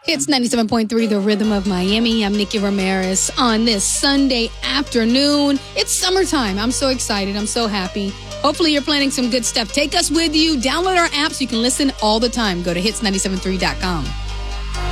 It's 97.3, The Rhythm of Miami. I'm Nikki Ramirez on this Sunday afternoon. It's summertime. I'm so excited. I'm so happy. Hopefully you're planning some good stuff. Take us with you. Download our app so you can listen all the time. Go to hits973.com.